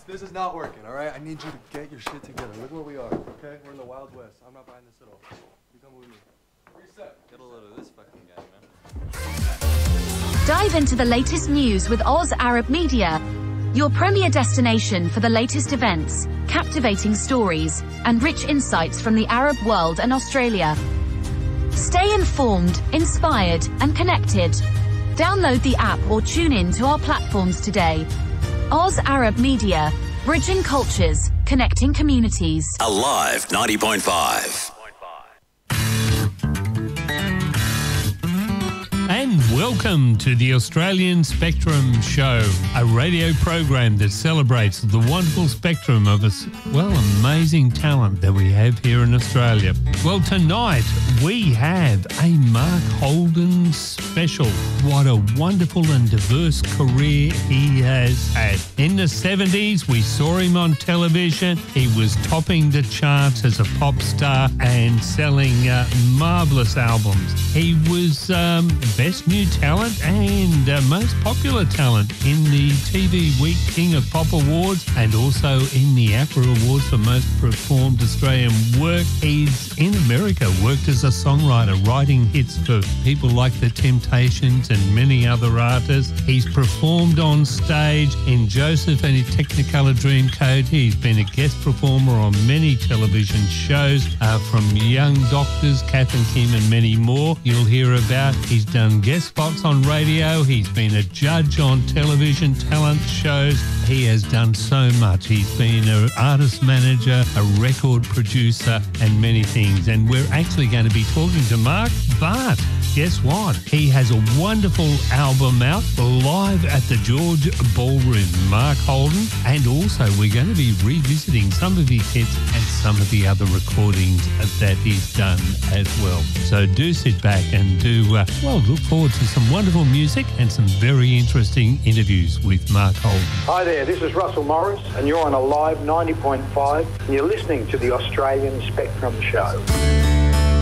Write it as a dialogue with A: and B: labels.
A: This is not working, all right? I need you to get your shit together. Look where we are, okay? We're in the Wild West. I'm not buying this at all. You come with me. Reset.
B: Get a load of this fucking guy, man.
C: Dive into the latest news with Oz Arab Media, your premier destination for the latest events, captivating stories, and rich insights from the Arab world and Australia. Stay informed, inspired, and connected. Download the app or tune in to our platforms today. Oz Arab Media, bridging cultures, connecting communities.
D: Alive 90.5.
E: And welcome to the Australian Spectrum Show, a radio program that celebrates the wonderful spectrum of amazing talent that we have here in Australia. Well, tonight we have a Mark Holden special. What a wonderful and diverse career he has had. In the 70s, we saw him on television. He was topping the charts as a pop star and selling marvellous albums. He was Best New Talent and Most Popular Talent in the TV Week King of Pop Awards and also in the AFRA Awards for Most Performed Australian Work. He's in America, worked as a songwriter, writing hits for people like The Temptations and many other artists. He's performed on stage in Joseph and his Technicolor Dreamcoat. He's been a guest performer on many television shows from Young Doctors, Kath and Kim and many more you'll hear about. He's done guest spots on radio. He's been a judge on television talent shows. He has done so much. He's been an artist manager, a record producer, and many things. And we're actually going to be talking to Mark, but guess what? He has a wonderful album out live at the George Ballroom, Mark Holden. And also we're going to be revisiting some of his hits and some of the other recordings that he's done as well. So do sit back and look forward to some wonderful music and some very interesting interviews with Mark Holden.
F: Hi there, this is Russell Morris and you're on Alive 90.5 and you're listening to the Australian Spectrum Show.